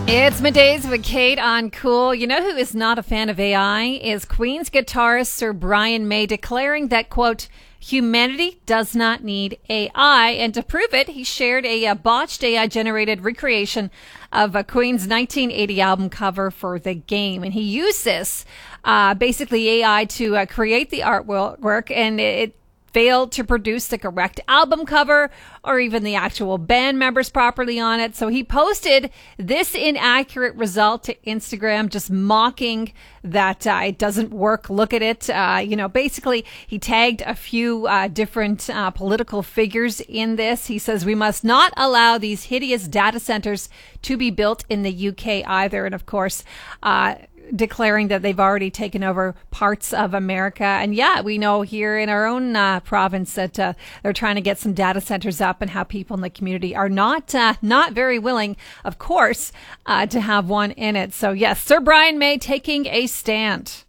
It's middays with Kate on Cool. You know who is not a fan of AI is Queen's guitarist Sir Brian May, declaring that, quote, humanity does not need AI. And to prove it, he shared a botched AI-generated recreation of Queen's 1980 album cover for The Game. And he used this, basically AI, to create the artwork, and it failed to produce the correct album cover or even the actual band members properly on it. So he posted this inaccurate result to Instagram, just mocking that it doesn't work. Look at it. Basically, he tagged a few different political figures in this. He says, we must not allow these hideous data centers to be built in the UK either. And of course, declaring that they've already taken over parts of America. And yeah, we know here in our own province that they're trying to get some data centers up, and how people in the community are not very willing, of course, to have one in it. So yes, Sir Brian May taking a stand.